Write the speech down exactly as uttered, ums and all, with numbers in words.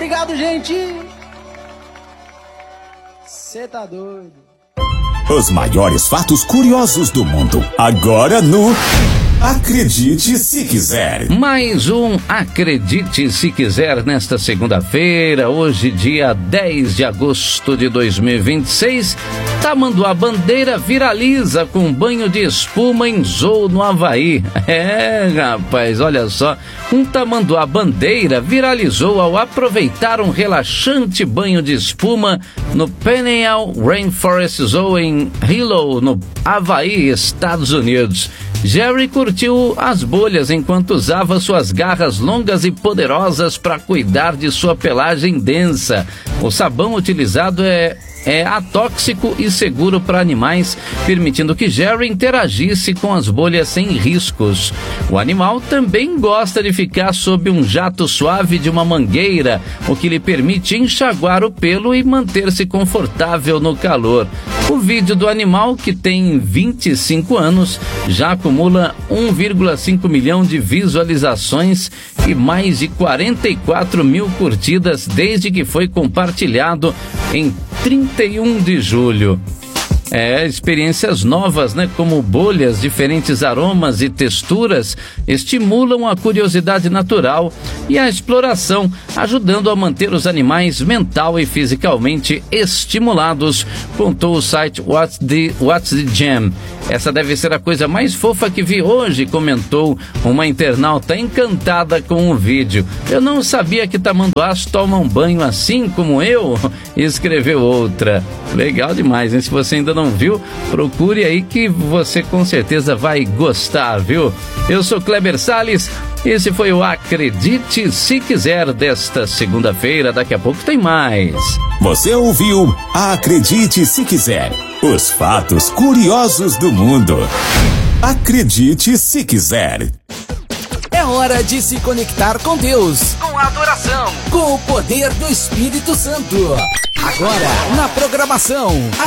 Obrigado, gente. Cê tá doido. Os maiores fatos curiosos do mundo, agora no Acredite Se Quiser. Mais um Acredite Se Quiser nesta segunda-feira, hoje dia dez de agosto de dois mil e vinte e seis. Tamanduá-Bandeira viraliza com banho de espuma em zoo no Havaí. É, rapaz, olha só. Um Tamanduá-Bandeira viralizou ao aproveitar um relaxante banho de espuma no Peneal Rainforest Zoo em Hilo, no Havaí, Estados Unidos. Jerry curtiu as bolhas enquanto usava suas garras longas e poderosas para cuidar de sua pelagem densa. O sabão utilizado é é atóxico e seguro para animais, permitindo que Jerry interagisse com as bolhas sem riscos. O animal também gosta de ficar sob um jato suave de uma mangueira, o que lhe permite enxaguar o pelo e manter-se confortável no calor. O vídeo do animal, que tem vinte e cinco anos, já acumula um vírgula cinco milhão de visualizações e mais de quarenta e quatro mil curtidas desde que foi compartilhado em trinta e um de julho. É, experiências novas, né, como bolhas, diferentes aromas e texturas, estimulam a curiosidade natural e a exploração, ajudando a manter os animais mental e fisicamente estimulados, contou o site What's the, What's the Jam. Essa deve ser a coisa mais fofa que vi hoje, comentou uma internauta encantada com o vídeo. Eu não sabia que tamanduás tomam banho assim como eu, escreveu outra. Legal demais, hein? Se você ainda não viu, procure aí que você com certeza vai gostar, viu? Eu sou Kleber Salles, esse foi o Acredite Se Quiser desta segunda-feira, daqui a pouco tem mais. Você ouviu Acredite Se Quiser, os fatos curiosos do mundo. Acredite Se Quiser. É hora de se conectar com Deus, com adoração, com o poder do Espírito Santo. Agora, na programação